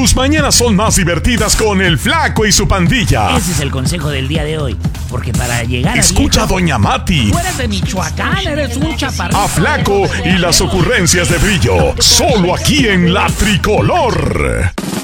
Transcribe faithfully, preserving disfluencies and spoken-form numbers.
Tus mañanas son más divertidas con el Flaco y su pandilla. Ese es el consejo del día de hoy. Porque para llegar a Escucha viejo, a Doña Mati. Tú eres de Michoacán, eres un chaparrito. A Flaco y las ocurrencias de Brillo. Solo aquí en La Tricolor.